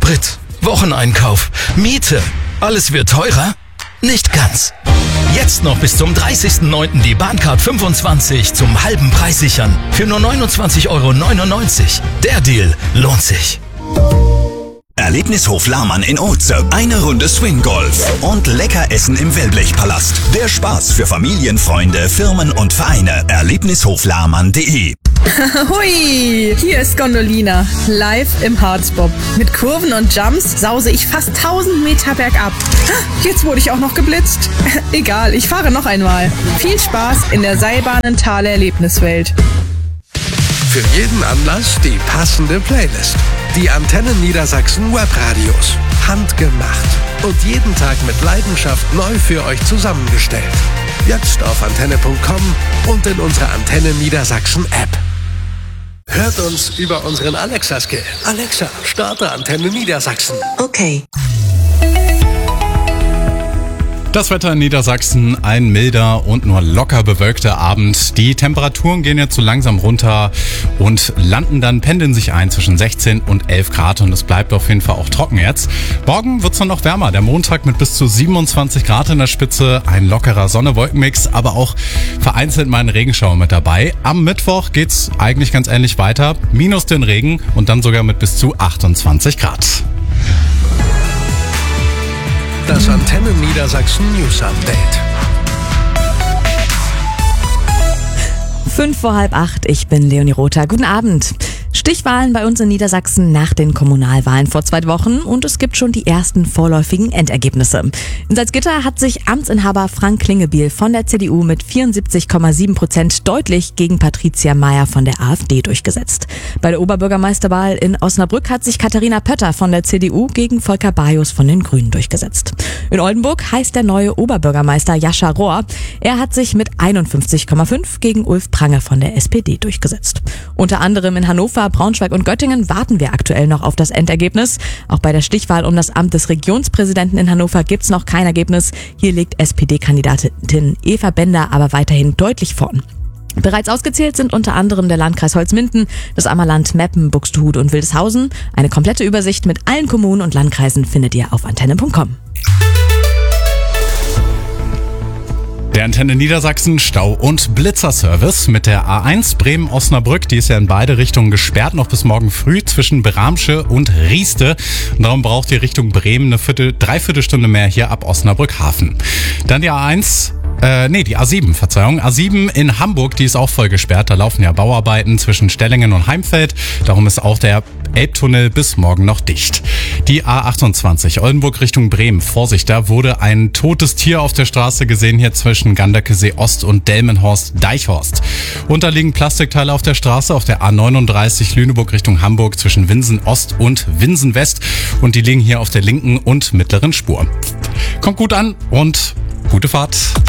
Sprit, Wocheneinkauf, Miete. Alles wird teurer? Nicht ganz. Jetzt noch bis zum 30.09. die Bahncard 25 zum halben Preis sichern. Für nur 29,99 €. Der Deal lohnt sich. Erlebnishof Lahmann in Oetze. Eine Runde Swing-Golf und lecker essen im Wellblechpalast. Der Spaß für Familien, Freunde, Firmen und Vereine. Erlebnishoflahmann.de. Hui, hier ist Gondolina, live im Harzbob. Mit Kurven und Jumps sause ich fast 1000 Meter bergab. Jetzt wurde ich auch noch geblitzt. Egal, ich fahre noch einmal. Viel Spaß in der Seilbahnenthaler Erlebniswelt. Für jeden Anlass die passende Playlist. Die Antennen Niedersachsen Webradios. Handgemacht. Und jeden Tag mit Leidenschaft neu für euch zusammengestellt. Jetzt auf antenne.com und in unserer Antenne Niedersachsen App. Hört uns über unseren Alexa-Skill. Alexa, starte Antenne Niedersachsen. Okay. Das Wetter in Niedersachsen, ein milder und nur locker bewölkter Abend. Die Temperaturen gehen jetzt so langsam runter und pendeln sich ein zwischen 16 und 11 Grad und es bleibt auf jeden Fall auch trocken jetzt. Morgen wird es noch wärmer. Der Montag mit bis zu 27 Grad in der Spitze, ein lockerer Sonne-Wolkenmix, aber auch vereinzelt mal ein Regenschauer mit dabei. Am Mittwoch geht's eigentlich ganz ähnlich weiter. Minus den Regen und dann sogar mit bis zu 28 Grad. Das Antenne Niedersachsen News Update. 7:05, ich bin Leonie Rother. Guten Abend. Stichwahlen bei uns in Niedersachsen nach den Kommunalwahlen vor 2 Wochen und es gibt schon die ersten vorläufigen Endergebnisse. In Salzgitter hat sich Amtsinhaber Frank Klingebiel von der CDU mit 74,7% deutlich gegen Patricia Mayer von der AfD durchgesetzt. Bei der Oberbürgermeisterwahl in Osnabrück hat sich Katharina Pötter von der CDU gegen Volker Bajus von den Grünen durchgesetzt. In Oldenburg heißt der neue Oberbürgermeister Jascha Rohr. Er hat sich mit 51,5 gegen Ulf Prange von der SPD durchgesetzt. Unter anderem in Hannover, Braunschweig und Göttingen warten wir aktuell noch auf das Endergebnis. Auch bei der Stichwahl um das Amt des Regionspräsidenten in Hannover gibt's noch kein Ergebnis. Hier liegt SPD-Kandidatin Eva Bender aber weiterhin deutlich vorn. Bereits ausgezählt sind unter anderem der Landkreis Holzminden, das Ammerland, Meppen, Buxtehude und Wildeshausen. Eine komplette Übersicht mit allen Kommunen und Landkreisen findet ihr auf antenne.com. Der Antenne Niedersachsen Stau- und Blitzerservice mit der A1 Bremen-Osnabrück. Die ist ja in beide Richtungen gesperrt, noch bis morgen früh zwischen Bramsche und Rieste. Und darum braucht ihr Richtung Bremen eine Dreiviertelstunde mehr hier ab Osnabrück-Hafen. Dann die A7, A7 in Hamburg, die ist auch voll gesperrt. Da laufen ja Bauarbeiten zwischen Stellingen und Heimfeld. Darum ist auch der Elbtunnel bis morgen noch dicht. Die A28 Oldenburg Richtung Bremen. Vorsicht, da wurde ein totes Tier auf der Straße gesehen, hier zwischen Ganderkesee Ost und Delmenhorst-Deichhorst. Und da liegen Plastikteile auf der Straße auf der A39 Lüneburg Richtung Hamburg zwischen Winsen Ost und Winsen West. Und die liegen hier auf der linken und mittleren Spur. Kommt gut an und gute Fahrt.